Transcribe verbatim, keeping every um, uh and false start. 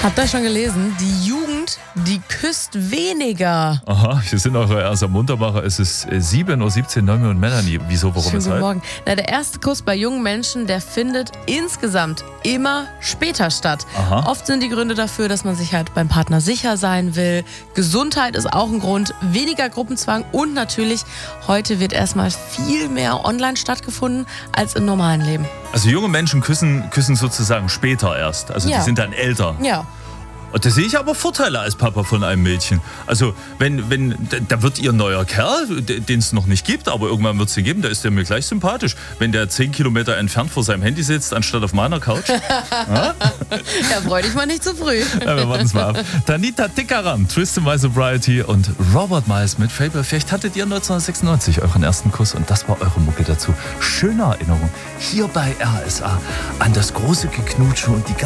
Habt ihr schon gelesen? Die Jugend, die küsst weniger. Aha, hier sind eure erster Muntermacher. Es ist sieben Uhr siebzehn, Naomi und Melanie. Wieso, warum, Schönen weshalb? guten Morgen. Na, der erste Kuss bei jungen Menschen, der findet insgesamt immer später statt. Aha. Oft sind die Gründe dafür, dass man sich halt beim Partner sicher sein will. Gesundheit ist auch ein Grund, weniger Gruppenzwang und natürlich, heute wird erstmal viel mehr online stattgefunden als im normalen Leben. Also junge Menschen küssen, küssen sozusagen später erst. Also Ja. die sind dann älter. Ja. Und da sehe ich aber Vorteile als Papa von einem Mädchen. Also wenn, wenn da wird ihr neuer Kerl, den es noch nicht gibt, aber irgendwann wird es den geben, da ist der mir gleich sympathisch. Wenn der zehn Kilometer entfernt vor seinem Handy sitzt, anstatt auf meiner Couch. Ja, freu dich mal nicht zu früh. Ja, wir warten es mal ab. Tanita Tikaram, Twisted My Sobriety und Robert Miles mit Fable. Vielleicht hattet ihr neunzehnhundertsechsundneunzig euren ersten Kuss und das war eure Mucke dazu. Schöne Erinnerung hier bei R S A an das große Geknutsche und die